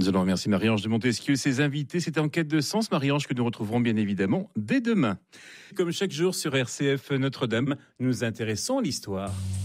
Nous allons remercier Marie-Ange de Montesquieu et ses invités. C'était Enquête de sens, Marie-Ange, que nous retrouverons bien évidemment dès demain. Comme chaque jour sur RCF Notre-Dame, nous intéressons à l'histoire.